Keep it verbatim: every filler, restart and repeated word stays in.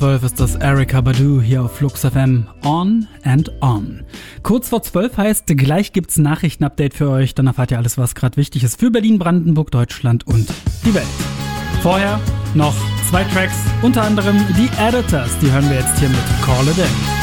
zwölf ist das Erykah Badu hier auf Flux F M. On and On. Kurz vor zwölf heißt, gleich gibt's ein Nachrichtenupdate für euch. Dann erfahrt ihr alles, was gerade wichtig ist für Berlin, Brandenburg, Deutschland und die Welt. Vorher noch zwei Tracks, unter anderem die Editors. Die hören wir jetzt hier mit Call It In.